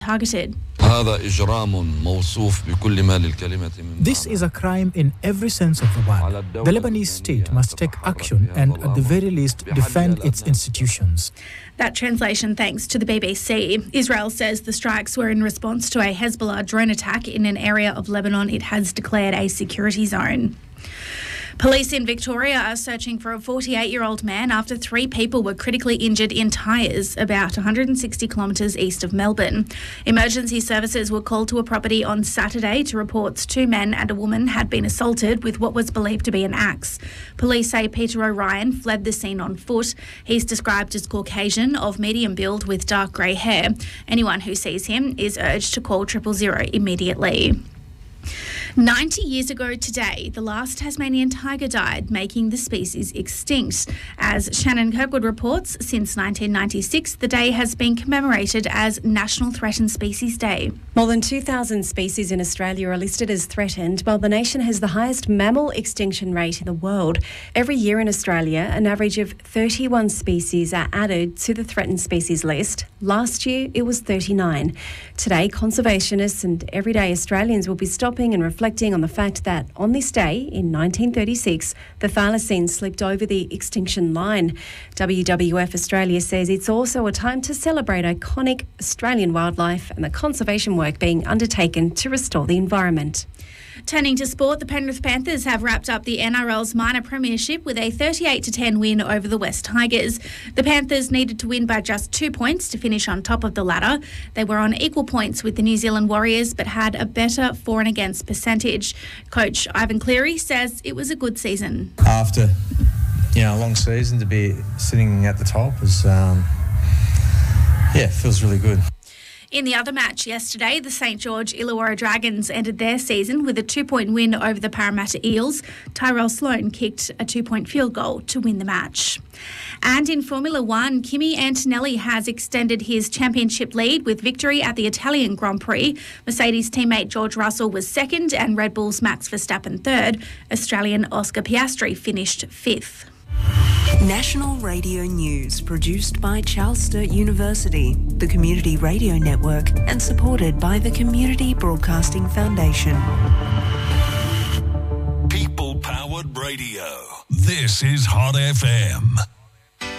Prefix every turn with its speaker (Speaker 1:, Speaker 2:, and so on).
Speaker 1: targeted.
Speaker 2: This is a crime in every sense of the word. The Lebanese state must take action and, at the very least, defend its institutions.
Speaker 1: That translation thanks to the BBC. Israel says the strikes were in response to a Hezbollah drone attack in an area of Lebanon it has declared a security zone. Police in Victoria are searching for a 48-year-old man after 3 people were critically injured in tyres about 160 kilometres east of Melbourne. Emergency services were called to a property on Saturday to reports 2 men and a woman had been assaulted with what was believed to be an axe. Police say Peter O'Ryan fled the scene on foot. He's described as Caucasian, of medium build with dark grey hair. Anyone who sees him is urged to call 000 immediately. 90 years ago today, the last Tasmanian tiger died, making the species extinct. As Shannon Kirkwood reports, since 1996, the day has been commemorated as National Threatened Species Day.
Speaker 3: More than 2,000 species in Australia are listed as threatened, while the nation has the highest mammal extinction rate in the world. Every year in Australia, an average of 31 species are added to the threatened species list. Last year, it was 39. Today, conservationists and everyday Australians will be stopping and reflecting on the fact that on this day in 1936, the thylacine slipped over the extinction line. WWF Australia says it's also a time to celebrate iconic Australian wildlife and the conservation work being undertaken to restore the environment.
Speaker 1: Turning to sport, the Penrith Panthers have wrapped up the NRL's minor premiership with a 38-10 win over the West Tigers. The Panthers needed to win by just 2 points to finish on top of the ladder. They were on equal points with the New Zealand Warriors but had a better for and against percentage. Coach Ivan Cleary says it was a good season.
Speaker 4: After a long season, to be sitting at the top is feels really good.
Speaker 1: In the other match yesterday, the St George Illawarra Dragons ended their season with a 2-point win over the Parramatta Eels. Tyrell Sloan kicked a 2-point field goal to win the match. And in Formula One, Kimi Antonelli has extended his championship lead with victory at the Italian Grand Prix. Mercedes teammate George Russell was second and Red Bull's Max Verstappen third. Australian Oscar Piastri finished fifth.
Speaker 5: National Radio News, produced by Charles Sturt University, the Community Radio Network, and supported by the Community Broadcasting Foundation.
Speaker 6: People-powered radio. This is Hot FM.